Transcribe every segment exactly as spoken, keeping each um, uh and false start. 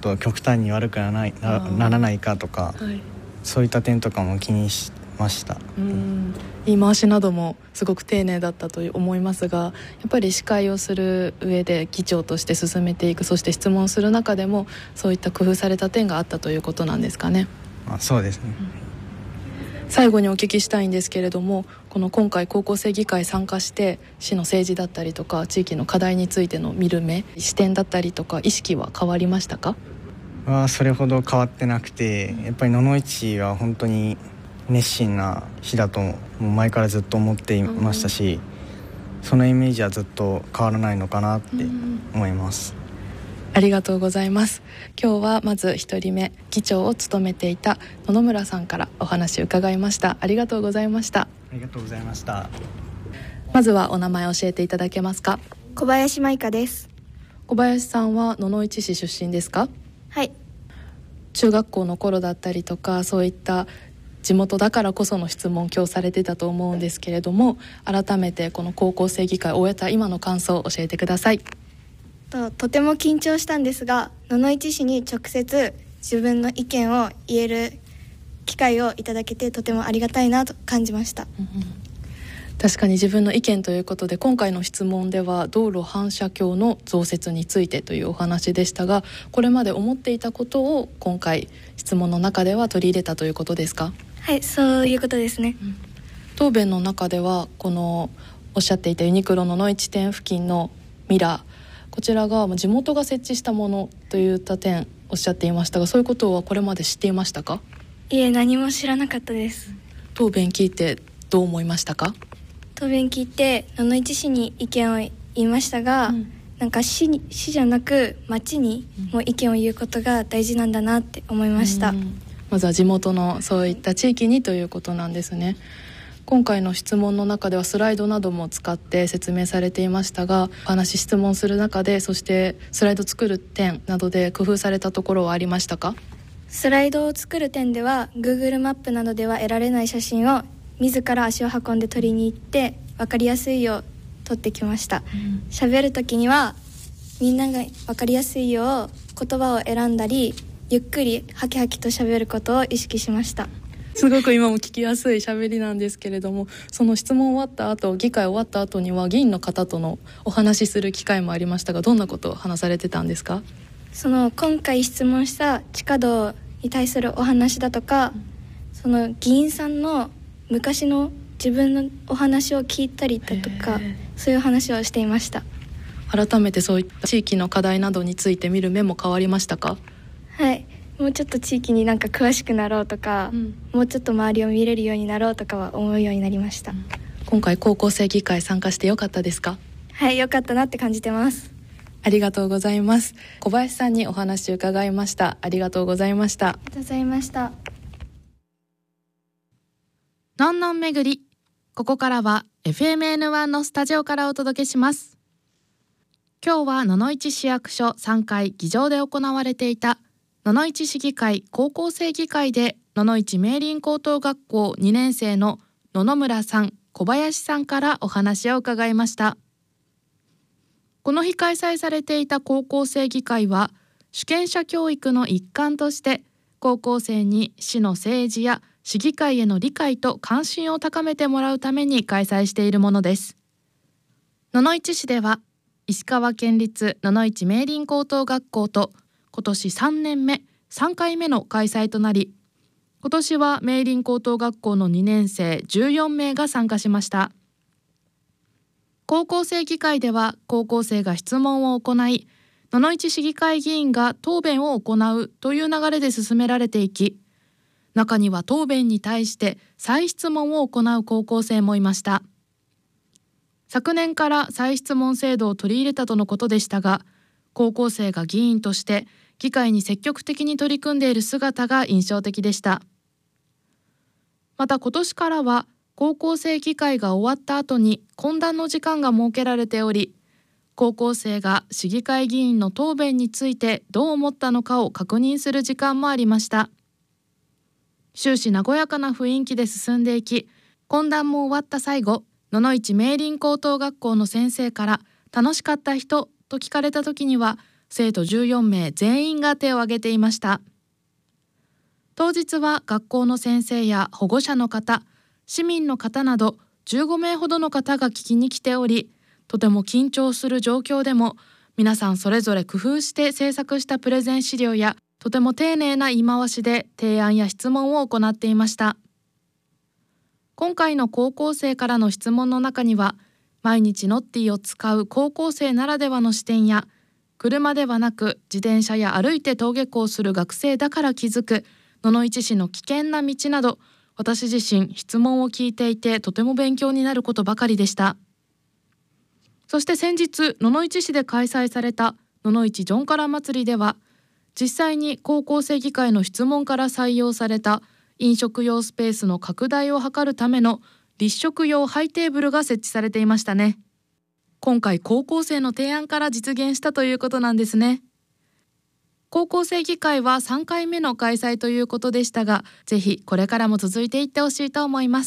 と極端に悪くならない、な、ならないかとか、はい、そういった点とかも気にしました。 うん、言い回しなどもすごく丁寧だったと思いますが、やっぱり司会をする上で議長として進めていく、そして質問する中でもそういった工夫された点があったということなんですかね。 あ、そうですね、 うん、最後にお聞きしたいんですけれども、この今回高校生議会参加して市の政治だったりとか地域の課題についての見る目、視点だったりとか意識は変わりましたか？ はそれほど変わってなくて、やっぱり野々市は本当に熱心な日だともう前からずっと思っていましたし、そのイメージはずっと変わらないのかなって思います。 ありがとうございます。今日はまず一人目、議長を務めていた野々村さんからお話を伺いました。ありがとうございました。 ありがとうございました。 まずはお名前を教えていただけますか？ 小林舞香です。 小林さんは野々市市出身ですか？ はい。 中学校の頃だったりとか、そういった地元だからこその質問を今日されてたと思うんですけれども、改めてこの高校生議会を終えた今の感想を教えてください。 と, とても緊張したんですが、野々市市に直接自分の意見を言える機会をいただけてとてもありがたいなと感じました。 うん、確かに自分の意見ということで、今回の質問では道路反射鏡の増設についてというお話でしたが、これまで思っていたことを今回質問の中では取り入れたということですか？ はい、そういうことですね。 うん、答弁の中ではこのおっしゃっていたユニクロの野々市店付近のミラー、こちらが地元が設置したものといった点おっしゃっていましたが、そういうことはこれまで知っていましたか？ いえ、何も知らなかったです。 答弁聞いてどう思いましたか？ 答弁聞いて野々市市に意見を言いましたが、うん、なんか 市, に市じゃなく町にも意見を言うことが大事なんだなって思いました。 うん、まずは地元のそういった地域にということなんですね。今回の質問の中ではスライドなども使って説明されていましたが、お話質問する中で、そしてスライド作る点などで工夫されたところはありましたか？ スライドを作る点では Google マップなどでは得られない写真を自ら足を運んで撮りに行って分かりやすいよう撮ってきました。喋、うん、る時にはみんなが分かりやすいよう言葉を選んだり、ゆっくりハキハキと喋ることを意識しました。 すごく今も聞きやすい喋りなんですけれども、その質問終わった後、議会終わった後には議員の方とのお話しする機会もありましたが、どんなことを話されてたんですか？ その今回質問した地下道に対するお話だとか、うん、その議員さんの昔の自分のお話を聞いたりだとか、そういう話をしていました。 改めてそういった地域の課題などについて見る目も変わりましたか？ はい、もうちょっと地域になんか詳しくなろうとか、うん、もうちょっと周りを見れるようになろうとかは思うようになりました。うん、 今回高校生議会参加してよかったですか？ はい、よかったなって感じてます。 ありがとうございます。小林さんにお話を伺いました。ありがとうございました。 ありがとうございました。 のんのん巡り、ここからは エフエムエヌワン のスタジオからお届けします。今日は野々市市役所さんかい議場で行われていた野々市市議会高校生議会で、野々市明林高等学校にねん生の野々村さん、小林さんからお話を伺いました。この日開催されていた高校生議会は、主権者教育の一環として高校生に市の政治や市議会への理解と関心を高めてもらうために開催しているものです。野々市市では石川県立野々市明林高等学校と今年さんねんめさんかいめの開催となり、今年は明林高等学校のにねん生じゅうよんめいが参加しました。高校生議会では高校生が質問を行い、野々市市議会議員が答弁を行うという流れで進められていき、中には答弁に対して再質問を行う高校生もいました。昨年から再質問制度を取り入れたとのことでしたが、高校生が議員として議会に積極的に取り組んでいる姿が印象的でした。また今年からは高校生議会が終わった後に懇談の時間が設けられており、高校生が市議会議員の答弁についてどう思ったのかを確認する時間もありました。終始和やかな雰囲気で進んでいき、懇談も終わった最後、野々市明林高等学校の先生から楽しかった人と聞かれた時には、 生徒じゅうよんめい全員が手を挙げていました。当日は学校の先生や保護者の方、市民の方などじゅうごめいほどの方が聞きに来ており、とても緊張する状況でも皆さんそれぞれ工夫して制作したプレゼン資料やとても丁寧な言い回しで提案や質問を行っていました。今回の高校生からの質問の中には、毎日ノッティを使う高校生ならではの視点や、車ではなく自転車や歩いて登下校する学生だから気づく野々市市の危険な道など、私自身質問を聞いていてとても勉強になることばかりでした。そして先日、野々市市で開催された野々市ジョンカラ祭りでは、実際に高校生議会の質問から採用された飲食用スペースの拡大を図るための立食用ハイテーブルが設置されていましたね。今回高校生の提案から実現したということなんですね。高校生議会はさんかいめの開催ということでしたが、ぜひこれからも続いていってほしいと思います。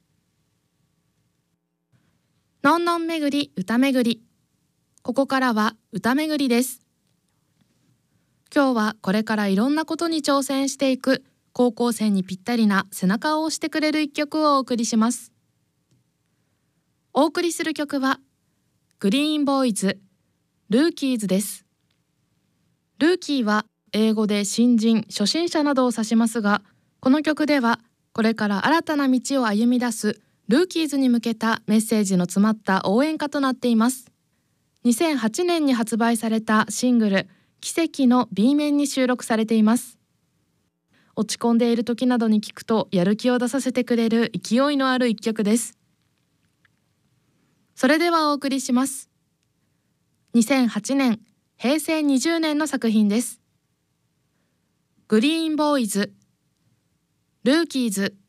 のんのん巡り歌巡り、ここからは歌巡りです。今日はこれからいろんなことに挑戦していく高校生にぴったりな背中を押してくれる一曲をお送りします。お送りする曲はグリーンボーイズルーキーズです。ルーキーは英語で新人、初心者などを指しますが、この曲ではこれから新たな道を歩み出すルーキーズに向けたメッセージの詰まった応援歌となっています。にせんはちねんに発売されたシングル奇跡の ビー 面に収録されています。落ち込んでいる時などに聞くとやる気を出させてくれる勢いのある一曲です。それではお送りします。にせんはちねんへいせいにじゅうねんの作品です。グリーンボーイズルーキーズ。